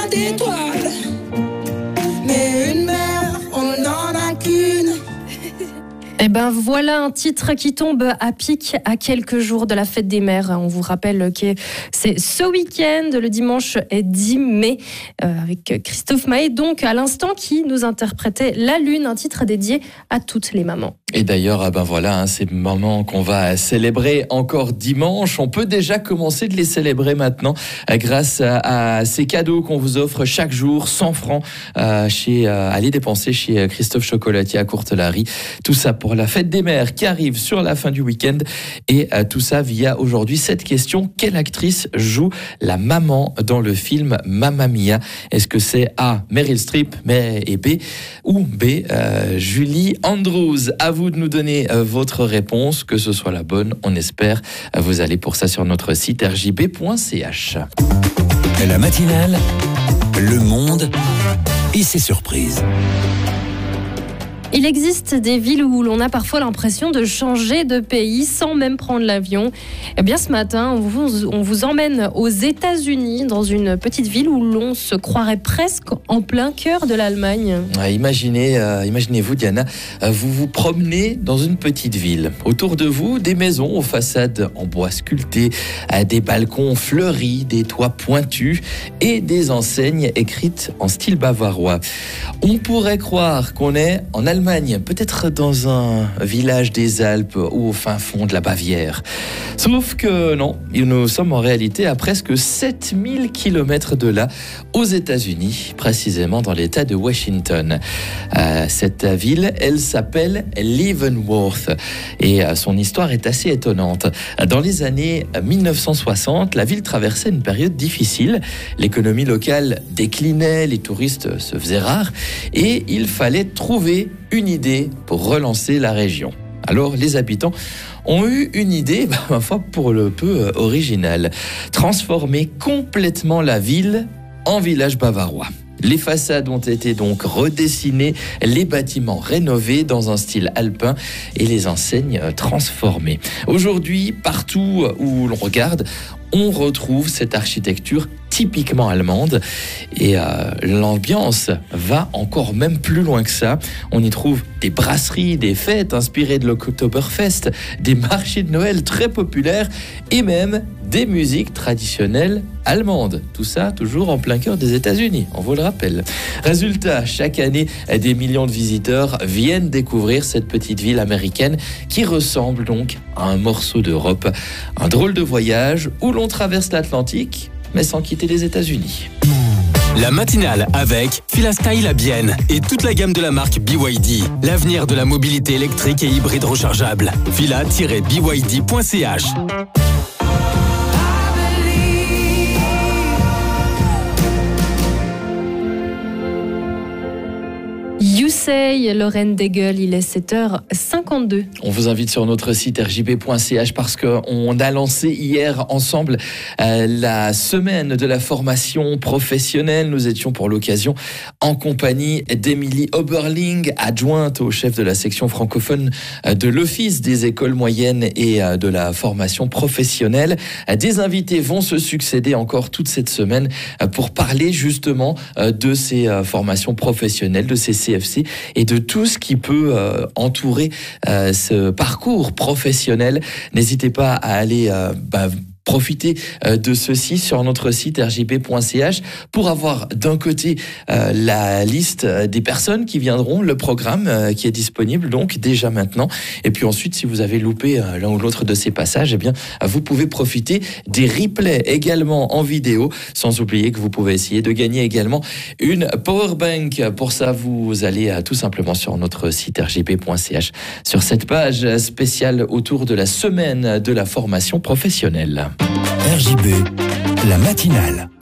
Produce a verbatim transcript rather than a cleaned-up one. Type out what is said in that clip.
d'étoiles. Mais une mère, on n'en a qu'une. Eh ben voilà un titre qui tombe à pic à quelques jours de la fête des mères. On vous rappelle que c'est ce week-end, le dimanche dix mai, euh, avec Christophe Maé, donc à l'instant, qui nous interprétait La Lune, un titre dédié à toutes les mamans. Et d'ailleurs, ah ben voilà, hein, ces moments qu'on va célébrer encore dimanche, on peut déjà commencer de les célébrer maintenant euh, grâce à, à ces cadeaux qu'on vous offre chaque jour, cent francs, euh, chez, euh, allez dépenser chez Christophe Chocolatier à Courtelary. Tout ça pour la fête des mères qui arrive sur la fin du week-end. Et euh, tout ça via aujourd'hui cette question: quelle actrice joue la maman dans le film Mamma Mia? Est-ce que c'est A, Meryl Streep, mais et B, ou B, euh, Julie Andrews? À vous de nous donner euh, votre réponse, que ce soit la bonne, on espère. Euh, vous allez pour ça sur notre site r j b point c h. La matinale, le monde et ses surprises. Il existe des villes où l'on a parfois l'impression de changer de pays sans même prendre l'avion. Eh bien, ce matin, on vous, on vous emmène aux États-Unis, dans une petite ville où l'on se croirait presque en plein cœur de l'Allemagne. Ouais, imaginez, euh, imaginez-vous, Diana, euh, vous vous promenez dans une petite ville. Autour de vous, des maisons aux façades en bois sculpté, euh, des balcons fleuris, des toits pointus et des enseignes écrites en style bavarois. On pourrait croire qu'on est en Allemagne. Peut-être dans un village des Alpes ou au fin fond de la Bavière. Sauf que non, nous sommes en réalité à presque sept mille kilomètres de là, aux États-Unis, précisément dans l'État de Washington. Euh, cette ville, elle s'appelle Leavenworth et euh, son histoire est assez étonnante. Dans les années mille neuf cent soixante, la ville traversait une période difficile. L'économie locale déclinait, les touristes se faisaient rares et il fallait trouver une idée pour relancer la région. Alors les habitants ont eu une idée, bah, ma foi, pour le peu originale. Transformer complètement la ville en village bavarois. Les façades ont été donc redessinées, les bâtiments rénovés dans un style alpin et les enseignes transformées. Aujourd'hui, partout où l'on regarde, on retrouve cette architecture typiquement allemande et euh, l'ambiance va encore même plus loin que ça. On y trouve des brasseries, des fêtes inspirées de l'Oktoberfest, des marchés de Noël très populaires et même des musiques traditionnelles allemandes. Tout ça toujours en plein cœur des États-Unis, on vous le rappelle. Résultat, chaque année, des millions de visiteurs viennent découvrir cette petite ville américaine qui ressemble donc à un morceau d'Europe. Un drôle de voyage où l'on traverse l'Atlantique, mais sans quitter les États-Unis. La matinale avec Filastyle à Bienne et toute la gamme de la marque B Y D. L'avenir de la mobilité électrique et hybride rechargeable. fila tiret b y d point c h. You Say, Lorraine Daigle, il est sept heures cinquante-deux. On vous invite sur notre site r j b point c h parce qu'on a lancé hier ensemble euh, la semaine de la formation professionnelle. Nous étions pour l'occasion en compagnie d'Émilie Oberling, adjointe au chef de la section francophone de l'Office des écoles moyennes et de la formation professionnelle. Des invités vont se succéder encore toute cette semaine pour parler justement de ces formations professionnelles, de ces C F C et de tout ce qui peut euh, entourer euh, ce parcours professionnel. N'hésitez pas à aller euh, bah, profiter de ceci sur notre site r j b point c h pour avoir d'un côté euh, la liste des personnes qui viendront, le programme euh, qui est disponible donc déjà maintenant, et puis ensuite si vous avez loupé euh, l'un ou l'autre de ces passages, eh bien vous pouvez profiter des replays également en vidéo, sans oublier que vous pouvez essayer de gagner également une powerbank. Pour ça, vous allez euh, tout simplement sur notre site r j b point c h sur cette page spéciale autour de la semaine de la formation professionnelle. R J B, la matinale.